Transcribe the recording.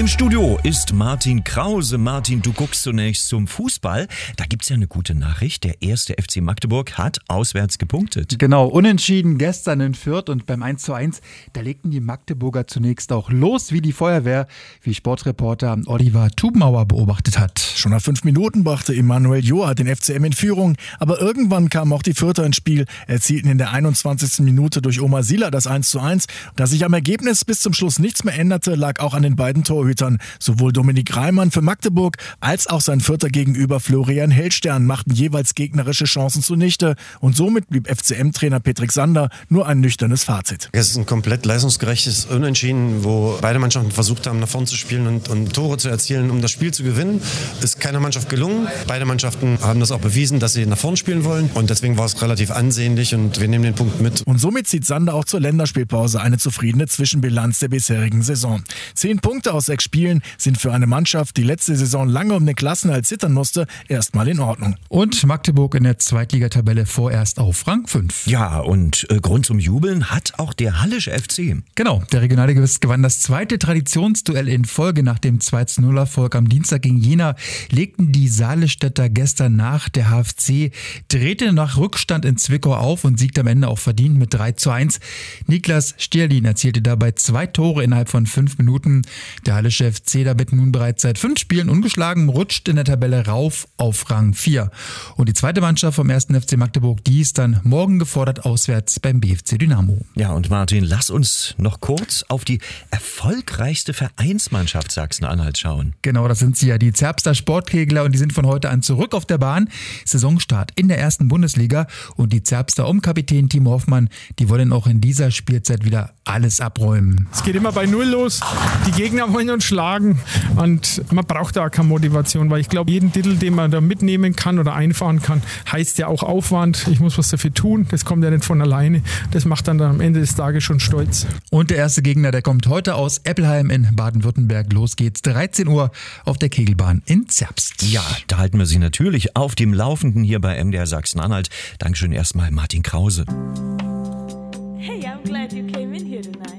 Im Studio ist Martin Krause. Martin, du guckst zunächst zum Fußball. Da gibt's ja eine gute Nachricht. Der erste FC Magdeburg hat auswärts gepunktet. Genau, unentschieden gestern in Fürth und beim 1:1, da legten die Magdeburger zunächst auch los wie die Feuerwehr, wie Sportreporter Oliver Tubenauer beobachtet hat. Schon nach 5 Minuten brachte Emanuel Joa den FCM in Führung, aber irgendwann kamen auch die Fürther ins Spiel, erzielten in der 21. Minute durch Omar Sila das 1:1. Dass sich am Ergebnis bis zum Schluss nichts mehr änderte, lag auch an den beiden Torhütern. Sowohl Dominik Reimann für Magdeburg als auch sein Fürther Gegenüber Florian Hellstern machten jeweils gegnerische Chancen zunichte und somit blieb FCM-Trainer Petrik Sander nur ein nüchternes Fazit. Es ist ein komplett leistungsgerechtes Unentschieden, wo beide Mannschaften versucht haben, nach vorne zu spielen und Tore zu erzielen, um das Spiel zu gewinnen. Ist keiner Mannschaft gelungen. Beide Mannschaften haben das auch bewiesen, dass sie nach vorne spielen wollen und deswegen war es relativ ansehnlich und wir nehmen den Punkt mit. Und somit zieht Sander auch zur Länderspielpause eine zufriedene Zwischenbilanz der bisherigen Saison. 10 Punkte aus 6 Spielen sind für eine Mannschaft, die letzte Saison lange um den Klassenerhalt zittern musste, erstmal in Ordnung. Und Magdeburg in der Zweitligatabelle vorerst auf Rang 5. Ja, und Grund zum Jubeln hat auch der Hallische FC. Genau, der Regionalligist gewann das zweite Traditionsduell in Folge. Nach dem 2:0-Erfolg am Dienstag gegen Jena legten die Saalestetter gestern nach. Der HFC drehte nach Rückstand in Zwickau auf und siegte am Ende auch verdient mit 3:1. Niklas Stierlin erzielte dabei 2 Tore innerhalb von 5 Minuten. Der Hallische FC damit nun bereits seit 5 Spielen ungeschlagen, rutscht in der Tabelle rauf auf Rang 4. Und die zweite Mannschaft vom 1. FC Magdeburg, die ist dann morgen gefordert auswärts beim BFC Dynamo. Ja, und Martin, lass uns noch kurz auf die erfolgreichste Vereinsmannschaft Sachsen-Anhalt schauen. Genau, das sind sie ja, die Zerbster Sportkegler, und die sind von heute an zurück auf der Bahn. Saisonstart in der 1. Bundesliga und die Zerbster um Kapitän Timo Hoffmann, die wollen auch in dieser Spielzeit wieder alles abräumen. Es geht immer bei Null los. Die Gegner wollen uns schlagen und man braucht da keine Motivation, weil ich glaube, jeden Titel, den man da mitnehmen kann oder einfahren kann, heißt ja auch Aufwand. Ich muss was dafür tun. Das kommt ja nicht von alleine. Das macht dann am Ende des Tages schon stolz. Und der erste Gegner, der kommt heute aus Eppelheim in Baden-Württemberg. Los geht's, 13 Uhr auf der Kegelbahn in Zerbst. Ja, da halten wir Sie natürlich auf dem Laufenden hier bei MDR Sachsen-Anhalt. Dankeschön erstmal Martin Krause. Hey, I'm glad you came in here tonight.